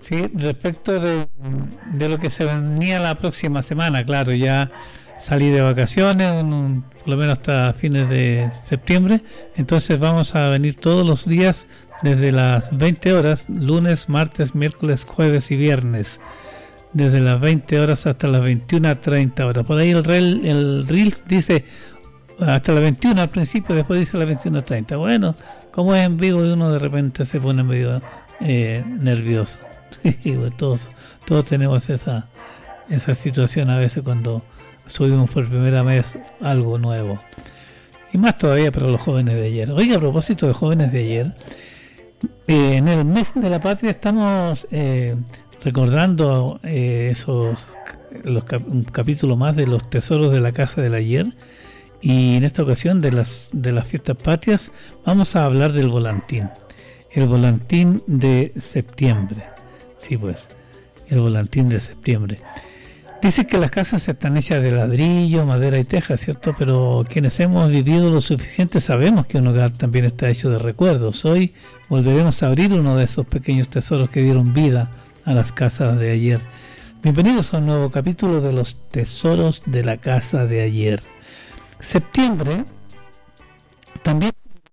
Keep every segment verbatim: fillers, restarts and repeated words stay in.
Sí, respecto de, de lo que se venía la próxima semana, claro, ya salí de vacaciones, un, por lo menos hasta fines de septiembre, entonces vamos a venir todos los días desde las veinte horas, lunes, martes, miércoles, jueves y viernes, desde las veinte horas hasta las veintiuna treinta horas. Por ahí el, reel, el Reels dice hasta las veintiuna al principio, después dice las veintiuna treinta. Bueno, como es en vivo y uno de repente se pone medio eh, nervioso. todos, todos tenemos esa, esa situación a veces cuando subimos por primera vez algo nuevo. Y más todavía para los jóvenes de ayer. Oiga, a propósito de jóvenes de ayer, eh, en el mes de la patria estamos eh, recordando eh, esos los cap- un capítulo más de los tesoros de la casa del ayer. Y en esta ocasión de las de las fiestas patrias vamos a hablar del volantín. El volantín de septiembre. Sí, pues, el volantín de septiembre. Dice que las casas están hechas de ladrillo, madera y teja, ¿cierto? Pero quienes hemos vivido lo suficiente sabemos que un hogar también está hecho de recuerdos. Hoy volveremos a abrir uno de esos pequeños tesoros que dieron vida a las casas de ayer. Bienvenidos a un nuevo capítulo de los tesoros de la casa de ayer. Septiembre también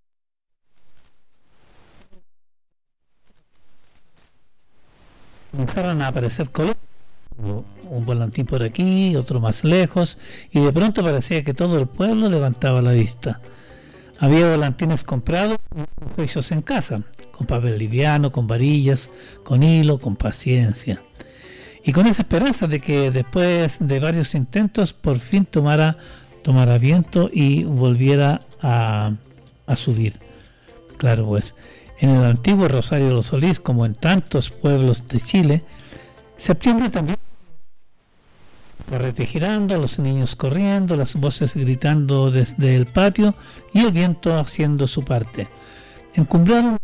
comenzaron a aparecer colores, un volantín por aquí, otro más lejos, y de pronto parecía que todo el pueblo levantaba la vista. Había volantines comprados hechos en casa, con papel liviano, con varillas, con hilo, con paciencia, y con esa esperanza de que después de varios intentos por fin tomara tomara viento y volviera a, a subir. Claro, pues en el antiguo Rosario de los Solís, como en tantos pueblos de Chile, septiembre también, carrete girando, los niños corriendo, las voces gritando desde el patio y el viento haciendo su parte. Encumbraron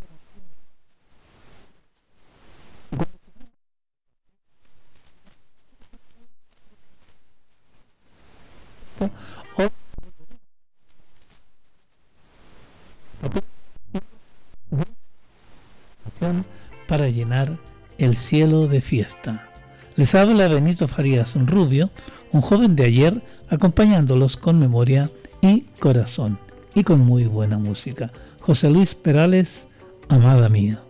para llenar el cielo de fiesta. Les habla Benito Farías Rubio, un joven de ayer, acompañándolos con memoria y corazón, y con muy buena música. José Luis Perales, amada mía.